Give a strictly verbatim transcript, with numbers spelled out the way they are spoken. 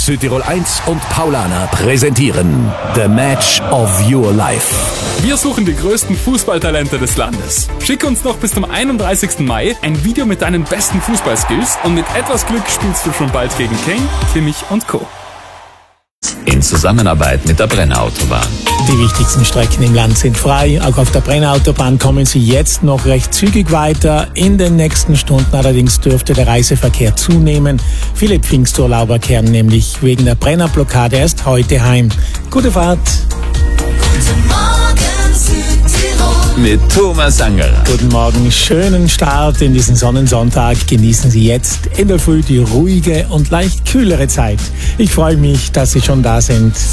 Südtirol eins und Paulaner präsentieren The Match of Your Life. Wir suchen die größten Fußballtalente des Landes. Schick uns noch bis zum einunddreißigsten Mai ein Video mit deinen besten Fußballskills und mit etwas Glück spielst du schon bald gegen Kane, Kimmich und Co. In Zusammenarbeit mit der Brenner Autobahn. Die wichtigsten Strecken im Land sind frei. Auch auf der Brenner Autobahn kommen Sie jetzt noch recht zügig weiter. In den nächsten Stunden allerdings dürfte der Reiseverkehr zunehmen. Viele Pfingsturlauber kehren nämlich wegen der Brennerblockade erst heute heim. Gute Fahrt. Guten Morgen, Südtirol. Mit Thomas Angerer. Guten Morgen, schönen Start in diesen Sonnensonntag. Genießen Sie jetzt in der Früh die ruhige und leicht kühlere Zeit. Ich freue mich, dass Sie schon da sind.